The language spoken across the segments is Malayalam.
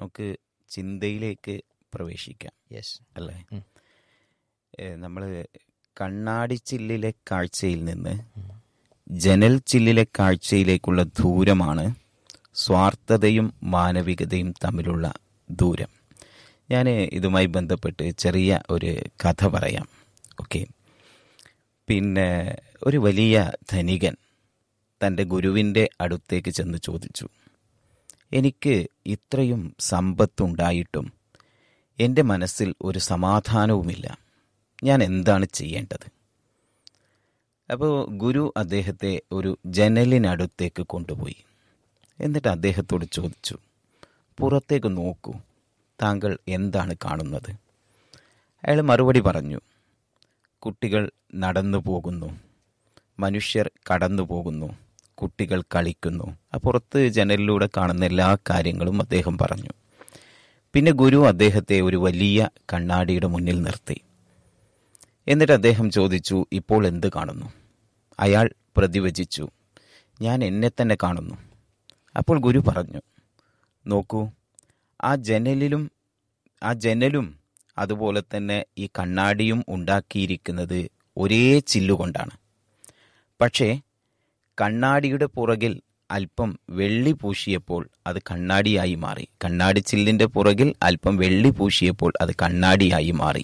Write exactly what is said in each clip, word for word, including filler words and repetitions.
നമുക്ക് ചിന്തയിലേക്ക് പ്രവേശിക്കാം. യെസ് അല്ലേ? നമ്മൾ കണ്ണാടി ചില്ലിലെ കാഴ്ചയിൽ നിന്ന് ജനൽ ചില്ലിലെ കാഴ്ചയിലേക്കുള്ള ദൂരമാണ് സ്വാർത്ഥതയും മാനവികതയും തമ്മിലുള്ള ദൂരം. ഞാൻ ഇതുമായി ബന്ധപ്പെട്ട് ചെറിയ ഒരു കഥ പറയാം. ഓക്കെ. പിന്നെ ഒരു വലിയ ധനികൻ തൻ്റെ ഗുരുവിൻ്റെ അടുത്തേക്ക് ചെന്ന് ചോദിച്ചു, എനിക്ക് ഇത്രയും സമ്പത്തുണ്ടായിട്ടും എൻ്റെ മനസ്സിൽ ഒരു സമാധാനവുമില്ല, ഞാൻ എന്താണ് ചെയ്യേണ്ടത്? അപ്പോൾ ഗുരു അദ്ദേഹത്തെ ഒരു ജനലിനടുത്തേക്ക് കൊണ്ടുപോയി. എന്നിട്ട് അദ്ദേഹത്തോട് ചോദിച്ചു, പുറത്തേക്ക് നോക്കൂ, താങ്കൾ എന്താണ് കാണുന്നത്? അയാൾ മറുപടി പറഞ്ഞു, കുട്ടികൾ നടന്നു പോകുന്നു, മനുഷ്യർ കടന്നു പോകുന്നു, കുട്ടികൾ കളിക്കുന്നു. പുറത്ത് ജനലിലൂടെ കാണുന്ന എല്ലാ കാര്യങ്ങളും അദ്ദേഹം പറഞ്ഞു. പിന്നെ ഗുരു അദ്ദേഹത്തെ ഒരു വലിയ കണ്ണാടിയുടെ മുന്നിൽ നിർത്തി. എന്നിട്ട് അദ്ദേഹം ചോദിച്ചു, ഇപ്പോൾ എന്ത് കാണുന്നു? അയാൾ പ്രതിവചിച്ചു, ഞാൻ എന്നെ തന്നെ കാണുന്നു. അപ്പോൾ ഗുരു പറഞ്ഞു, നോക്കൂ, ആ ജനലിലും ആ ജനലും അതുപോലെ തന്നെ ഈ കണ്ണാടിയും ഉണ്ടാക്കിയിരിക്കുന്നത് ഒരേ ചില്ലുകൊണ്ടാണ്. പക്ഷേ കണ്ണാടിയുടെ പുറകിൽ അല്പം വെള്ളി പൂശിയപ്പോൾ അത് കണ്ണാടിയായി മാറി. കണ്ണാടി ചില്ലിൻ്റെ പുറകിൽ അല്പം വെള്ളി പൂശിയപ്പോൾ അത് കണ്ണാടിയായി മാറി.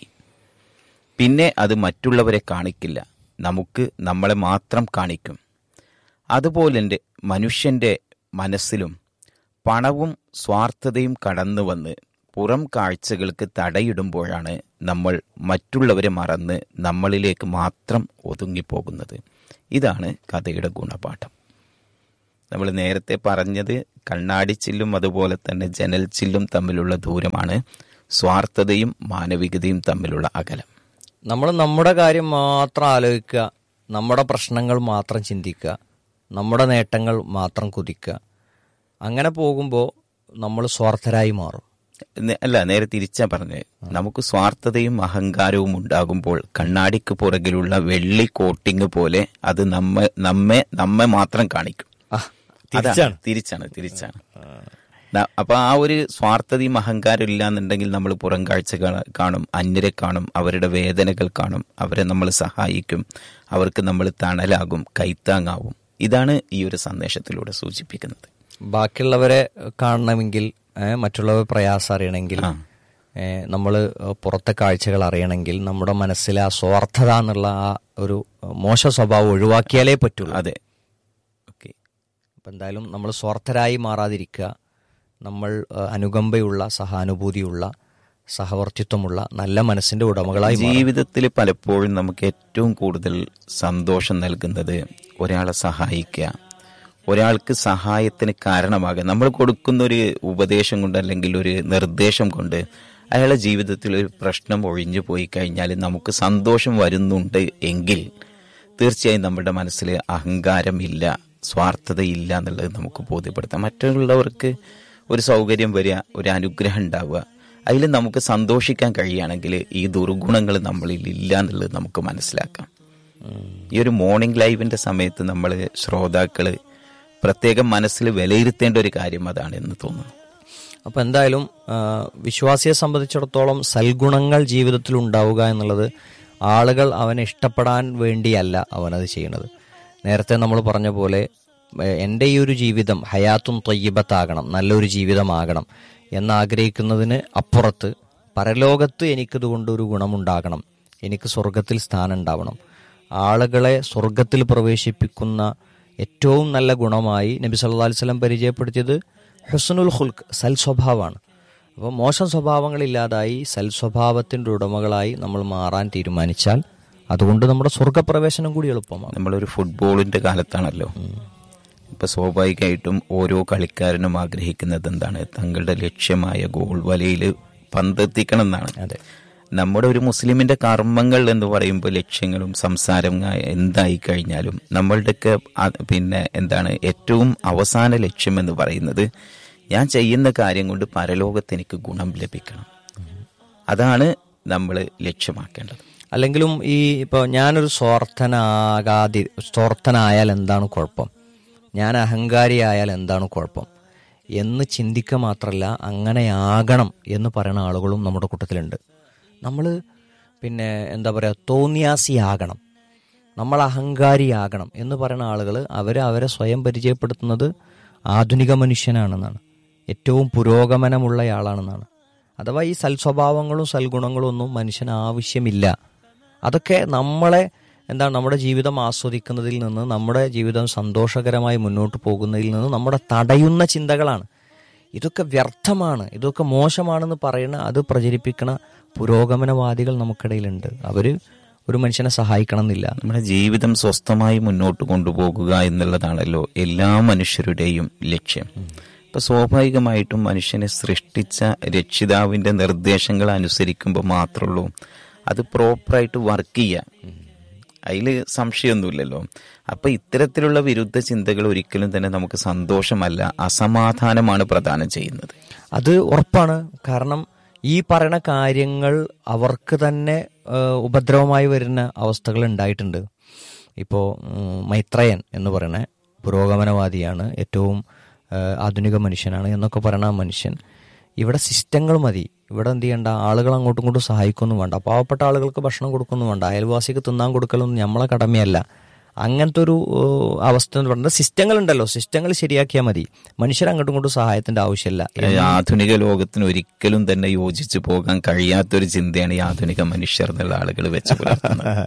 പിന്നെ അത് മറ്റുള്ളവരെ കാണിക്കില്ല, നമുക്ക് നമ്മളെ മാത്രം കാണിക്കും. അതുപോലെ മനുഷ്യൻ്റെ മനസ്സിലും പണവും സ്വാർത്ഥതയും കടന്നു വന്ന് പുറം കാഴ്ചകൾക്ക് തടയിടുമ്പോഴാണ് നമ്മൾ മറ്റുള്ളവരെ മറന്ന് നമ്മളിലേക്ക് മാത്രം ഒതുങ്ങിപ്പോകുന്നത്. ഇതാണ് കഥയുടെ ഗുണപാഠം. നമ്മൾ നേരത്തെ പറഞ്ഞത് കണ്ണാടി ചില്ലും അതുപോലെ തന്നെ ജനൽ ചില്ലും തമ്മിലുള്ള ദൂരമാണ് സ്വാർത്ഥതയും മാനവികതയും തമ്മിലുള്ള അകലം. നമ്മൾ നമ്മുടെ കാര്യം മാത്രം ആലോചിക്കുക, നമ്മുടെ പ്രശ്നങ്ങൾ മാത്രം ചിന്തിക്കുക, നമ്മുടെ നേട്ടങ്ങൾ മാത്രം കുതിക്കുക. അങ്ങനെ പോകുമ്പോൾ നമ്മൾ സ്വാർത്ഥരായി മാറും. അല്ല, നേരെ തിരിച്ചാ പറഞ്ഞത്. നമുക്ക് സ്വാർത്ഥതയും അഹങ്കാരവും ഉണ്ടാകുമ്പോൾ കണ്ണാടിക്ക് പുറകിലുള്ള വെള്ളി കോട്ടിങ് പോലെ അത് നമ്മെ നമ്മെ നമ്മെ മാത്രം കാണിക്കും. തിരിച്ചാണ് തിരിച്ചാണ് തിരിച്ചാണ് അപ്പൊ ആ ഒരു സ്വാർത്ഥതയും അഹങ്കാരം ഇല്ല എന്നുണ്ടെങ്കിൽ നമ്മൾ പുറം കാഴ്ച കാണും, അന്യരെ കാണും, അവരുടെ വേദനകൾ കാണും, അവരെ നമ്മൾ സഹായിക്കും, അവർക്ക് നമ്മൾ തണലാകും, കൈത്താങ്ങാവും. ഇതാണ് ഈ ഒരു സന്ദേശത്തിലൂടെ സൂചിപ്പിക്കുന്നത്. ബാക്കിയുള്ളവരെ കാണണമെങ്കിൽ, മറ്റുള്ളവർ പ്രയാസം അറിയണമെങ്കിൽ, നമ്മൾ പുറത്തെ കാഴ്ചകൾ അറിയണമെങ്കിൽ നമ്മുടെ മനസ്സിലെ ആ സ്വാർത്ഥത എന്നുള്ള ആ ഒരു മോശ സ്വഭാവം ഒഴിവാക്കിയാലേ പറ്റുള്ളൂ. അതെ, ഓക്കെ. അപ്പം എന്തായാലും നമ്മൾ സ്വാർത്ഥരായി മാറാതിരിക്കുക, നമ്മൾ അനുകമ്പയുള്ള, സഹാനുഭൂതിയുള്ള, സഹവർത്തിത്വമുള്ള നല്ല മനസ്സിന്റെ ഉടമകളായി. ജീവിതത്തിൽ പലപ്പോഴും നമുക്ക് ഏറ്റവും കൂടുതൽ സന്തോഷം നൽകുന്നത് ഒരാളെ സഹായിക്കുക, ഒരാൾക്ക് സഹായത്തിന് കാരണമാകുക. നമ്മൾ കൊടുക്കുന്ന ഒരു ഉപദേശം കൊണ്ട് അല്ലെങ്കിൽ ഒരു നിർദ്ദേശം കൊണ്ട് അയാളുടെ ജീവിതത്തിൽ ഒരു പ്രശ്നം ഒഴിഞ്ഞു പോയി കഴിഞ്ഞാൽ നമുക്ക് സന്തോഷം വരുന്നുണ്ട് എങ്കിൽ തീർച്ചയായും നമ്മുടെ മനസ്സിൽ അഹങ്കാരമില്ല, സ്വാർത്ഥതയില്ല എന്നുള്ളത് നമുക്ക് ബോധ്യപ്പെടുത്താം. മറ്റുള്ളവർക്ക് ഒരു സൗകര്യം വരിക, ഒരു അനുഗ്രഹം ഉണ്ടാവുക, അതിൽ നമുക്ക് സന്തോഷിക്കാൻ കഴിയുകയാണെങ്കിൽ ഈ ദുർഗുണങ്ങൾ നമ്മളിൽ ഇല്ല എന്നുള്ളത് നമുക്ക് മനസ്സിലാക്കാം. ഈ ഒരു മോർണിംഗ് ലൈവിന്റെ സമയത്ത് നമ്മൾ ശ്രോതാക്കള് പ്രത്യേകം മനസ്സിൽ വിലയിരുത്തേണ്ട ഒരു കാര്യം അതാണ് എന്ന് തോന്നുന്നു. അപ്പം എന്തായാലും വിശ്വാസിയെ സംബന്ധിച്ചിടത്തോളം സൽഗുണങ്ങൾ ജീവിതത്തിൽ ഉണ്ടാവുക എന്നുള്ളത് ആളുകൾ അവനെ ഇഷ്ടപ്പെടാൻ വേണ്ടിയല്ല അവനത് ചെയ്യുന്നത്. നേരത്തെ നമ്മൾ പറഞ്ഞ പോലെ എൻ്റെ ഈ ഒരു ജീവിതം ഹയാത്തും ത്വയ്യിബത്താകണം, നല്ലൊരു ജീവിതമാകണം എന്നാഗ്രഹിക്കുന്നതിന് അപ്പുറത്ത് പരലോകത്ത് എനിക്കിതുകൊണ്ട് ഒരു ഗുണമുണ്ടാകണം, എനിക്ക് സ്വർഗത്തിൽ സ്ഥാനം ഉണ്ടാവണം. ആളുകളെ സ്വർഗത്തിൽ പ്രവേശിപ്പിക്കുന്ന ഏറ്റവും നല്ല ഗുണമായി നബി സല്ലല്ലാഹു അലൈഹി വസല്ലം പരിചയപ്പെടുത്തിയത് ഹുസ്നുൽ ഖുൽഖ്, സൽ സ്വഭാവമാണ്. അപ്പോൾ മോശം സ്വഭാവങ്ങളില്ലാതായി സൽ സ്വഭാവത്തിൻ്റെ ഉടമകളായി നമ്മൾ മാറാൻ തീരുമാനിച്ചാൽ അതുകൊണ്ട് നമ്മുടെ സ്വർഗപ്രവേശനം കൂടി എളുപ്പമാണ്. നമ്മളൊരു ഫുട്ബോളിന്റെ കാലത്താണല്ലോ. ഇപ്പൊ സ്വാഭാവികമായിട്ടും ഓരോ കളിക്കാരനും ആഗ്രഹിക്കുന്നത് എന്താണ്? തങ്ങളുടെ ലക്ഷ്യമായ ഗോൾ വലയിൽ പന്തെത്തിക്കണം എന്നാണ്. അതെ, നമ്മുടെ ഒരു മുസ്ലിമിന്റെ കർമ്മങ്ങൾ എന്ന് പറയുമ്പോൾ ലക്ഷ്യങ്ങളും സംസാരം എന്തായി കഴിഞ്ഞാലും നമ്മളുടെയൊക്കെ പിന്നെ എന്താണ് ഏറ്റവും അവസാന ലക്ഷ്യം എന്ന് പറയുന്നത് ഞാൻ ചെയ്യുന്ന കാര്യം കൊണ്ട് പരലോകത്ത് എനിക്ക് ഗുണം ലഭിക്കണം. അതാണ് നമ്മൾ ലക്ഷ്യമാക്കേണ്ടത്. അല്ലെങ്കിലും ഈ ഇപ്പോൾ ഞാനൊരു സ്വാർത്ഥനാകാതി സ്വാർത്ഥനായാൽ എന്താണ് കുഴപ്പം, ഞാൻ അഹങ്കാരിയായാൽ എന്താണ് കുഴപ്പം എന്ന് ചിന്തിക്കുക മാത്രമല്ല അങ്ങനെയാകണം എന്ന് പറയുന്ന ആളുകളും നമ്മുടെ കൂട്ടത്തിലുണ്ട്. നമ്മൾ പിന്നെ എന്താ പറയുക, തോന്നിയാസിയാകണം, നമ്മൾ അഹങ്കാരിയാകണം എന്ന് പറയുന്ന ആളുകൾ അവർ അവരെ സ്വയം പരിചയപ്പെടുത്തുന്നത് ആധുനിക മനുഷ്യനാണെന്നാണ്, ഏറ്റവും പുരോഗമനമുള്ളയാളാണെന്നാണ്. അഥവാ ഈ സൽസ്വഭാവങ്ങളും സൽഗുണങ്ങളും ഒന്നും മനുഷ്യന് ആവശ്യമില്ല. അതൊക്കെ നമ്മളെ എന്താണ് നമ്മുടെ ജീവിതം ആസ്വദിക്കുന്നതിൽ നിന്ന്, നമ്മുടെ ജീവിതം സന്തോഷകരമായി മുന്നോട്ട് പോകുന്നതിൽ നിന്ന് നമ്മുടെ തടയുന്ന ചിന്തകളാണ്. ഇതൊക്കെ വ്യർത്ഥമാണ്, ഇതൊക്കെ മോശമാണെന്ന് പറയുന്ന, അത് പ്രചരിപ്പിക്കുന്ന പുരോഗമനവാദികൾ നമുക്കിടയിലുണ്ട്. അവർ ഒരു മനുഷ്യനെ സഹായിക്കണം എന്നില്ല. നമ്മുടെ ജീവിതം സ്വസ്ഥമായി മുന്നോട്ട് കൊണ്ടുപോകുക എന്നുള്ളതാണല്ലോ എല്ലാ മനുഷ്യരുടെയും ലക്ഷ്യം. ഇപ്പൊ സ്വാഭാവികമായിട്ടും മനുഷ്യനെ സൃഷ്ടിച്ച രക്ഷിതാവിന്റെ നിർദ്ദേശങ്ങൾ അനുസരിക്കുമ്പോൾ മാത്രമുള്ളൂ അത് പ്രോപ്പറായിട്ട് വർക്ക് ചെയ്യാൻ. അതിൽ സംശയമൊന്നുമില്ലല്ലോ. അപ്പൊ ഇത്തരത്തിലുള്ള വിരുദ്ധ ചിന്തകൾ ഒരിക്കലും തന്നെ നമുക്ക് സന്തോഷമല്ല, അസമാധാനമാണ് പ്രദാനം ചെയ്യുന്നത്. അത് ഉറപ്പാണ്. കാരണം ഈ പറയുന്ന കാര്യങ്ങൾ അവർക്ക് തന്നെ ഉപദ്രവമായി വരുന്ന അവസ്ഥകൾ ഉണ്ടായിട്ടുണ്ട്. ഇപ്പോൾ മൈത്രയൻ എന്ന് പറയുന്ന പുരോഗമനവാദിയാണ്, ഏറ്റവും ആധുനിക മനുഷ്യനാണ് എന്നൊക്കെ പറയുന്ന മനുഷ്യൻ ഇവിടെ സിസ്റ്റങ്ങൾ മതി, ഇവിടെ എന്ത് ചെയ്യണ്ട, ആളുകൾ അങ്ങോട്ടും ഇങ്ങോട്ടും സഹായിക്കൊന്നും വേണ്ട, പാവപ്പെട്ട ആളുകൾക്ക് ഭക്ഷണം കൊടുക്കൊന്നും വേണ്ട, അയൽവാസിക്ക് തിന്നാൻ കൊടുക്കലൊന്നും നമ്മളെ കടമയല്ല. അങ്ങനത്തെ ഒരു അവസ്ഥ എന്ന് പറയുന്നത് സിസ്റ്റങ്ങൾ ഉണ്ടല്ലോ, സിസ്റ്റങ്ങൾ ശരിയാക്കിയാൽ മതി, മനുഷ്യർ അങ്ങോട്ടും ഇങ്ങോട്ടും സഹായത്തിന്റെ ആവശ്യമില്ല. ആധുനിക ലോകത്തിന് ഒരിക്കലും തന്നെ യോജിച്ചു പോകാൻ കഴിയാത്തൊരു ചിന്തയാണ് ഈ ആധുനിക മനുഷ്യർ എന്നുള്ള ആളുകൾ വെച്ച് പുലർത്തുന്നത്.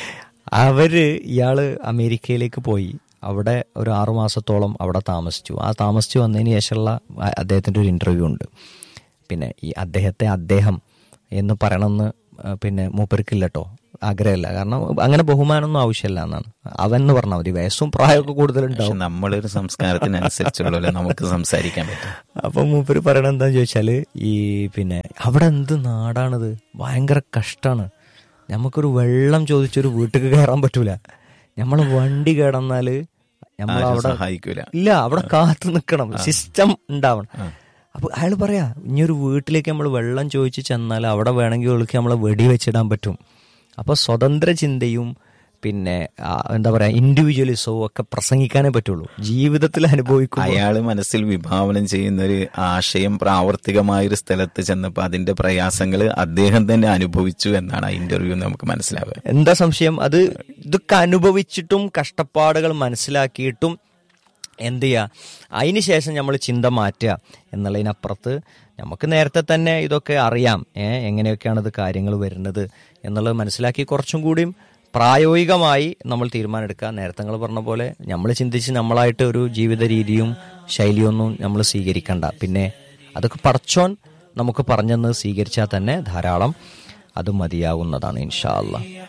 അവര് ഇയാള് അമേരിക്കയിലേക്ക് പോയി, അവിടെ ഒരു ആറുമാസത്തോളം അവിടെ താമസിച്ചു. ആ താമസിച്ചു വന്നതിന് ശേഷമുള്ള അദ്ദേഹത്തിൻ്റെ ഒരു ഇൻ്റർവ്യൂ ഉണ്ട്. പിന്നെ ഈ അദ്ദേഹത്തെ അദ്ദേഹം എന്ന് പറയണമെന്ന് പിന്നെ മൂപ്പർക്കില്ല കേട്ടോ, ആഗ്രഹമില്ല. കാരണം അങ്ങനെ ബഹുമാനമൊന്നും ആവശ്യമില്ല എന്നാണ്. അവൻ എന്ന് പറഞ്ഞാൽ മതി, വയസ്സും പ്രായമൊക്കെ കൂടുതലുണ്ടാവും. നമ്മളൊരു സംസ്കാരത്തിനനുസരിച്ചുള്ള നമുക്ക് സംസാരിക്കാൻ പറ്റും. അപ്പം മൂപ്പര് പറയണത് എന്താന്ന് ചോദിച്ചാൽ, ഈ പിന്നെ അവിടെ എന്ത് നാടാണിത്, ഭയങ്കര കഷ്ടമാണ്, നമുക്കൊരു വെള്ളം ചോദിച്ചൊരു വീട്ടിൽ കയറാൻ പറ്റൂല, നമ്മളെ വണ്ടി കിടന്നാല് നമ്മളവിടെ ഇല്ല, അവിടെ കാത്തു നിൽക്കണം, സിസ്റ്റം ഉണ്ടാവണം. അപ്പൊ അയാൾ പറയാ, ഇനിയൊരു വീട്ടിലേക്ക് നമ്മൾ വെള്ളം ചോദിച്ച് ചെന്നാൽ അവിടെ വേണമെങ്കിൽ ഒളിക്ക് നമ്മളെ വെടി വെച്ചിടാൻ പറ്റും. അപ്പൊ സ്വതന്ത്ര ചിന്തയും പിന്നെ എന്താ പറയാ ഇൻഡിവിജ്വലിസവും ഒക്കെ പ്രസംഗിക്കാനേ പറ്റുള്ളൂ, ജീവിതത്തിൽ അനുഭവിക്കും. അയാള് മനസ്സിൽ വിഭാവനം ചെയ്യുന്ന ഒരു ആശയം പ്രാവർത്തികമായൊരു സ്ഥലത്ത് ചെന്നപ്പോൾ അതിന്റെ പ്രയാസങ്ങൾ അദ്ദേഹം തന്നെ അനുഭവിച്ചു എന്നാണ് ആ ഇന്റർവ്യൂ നമുക്ക് മനസ്സിലാവുക. എന്താ സംശയം? അത് ഇതൊക്കെ അനുഭവിച്ചിട്ടും കഷ്ടപ്പാടുകൾ മനസ്സിലാക്കിയിട്ടും എന്ത് ചെയ്യുക, അതിന് ശേഷം നമ്മൾ ചിന്ത മാറ്റുക എന്നുള്ളതിനപ്പുറത്ത് നമുക്ക് നേരത്തെ തന്നെ ഇതൊക്കെ അറിയാം, ഏഹ് എങ്ങനെയൊക്കെയാണ് ഇത് കാര്യങ്ങൾ വരുന്നത് എന്നുള്ളത് മനസ്സിലാക്കി കുറച്ചും കൂടിയും പ്രായോഗികമായി നമ്മൾ തീരുമാനമെടുക്കുക. നേരത്തെ നിങ്ങൾ പറഞ്ഞ പോലെ നമ്മൾ ചിന്തിച്ച് നമ്മളായിട്ട് ഒരു ജീവിത രീതിയും ശൈലിയൊന്നും നമ്മൾ സ്വീകരിക്കണ്ട. പിന്നെ അതൊക്കെ പടച്ചോൻ നമുക്ക് പറഞ്ഞെന്ന് സ്വീകരിച്ചാൽ തന്നെ ധാരാളം അത് മതിയാവുന്നതാണ് ഇൻഷാ അല്ലാഹ്.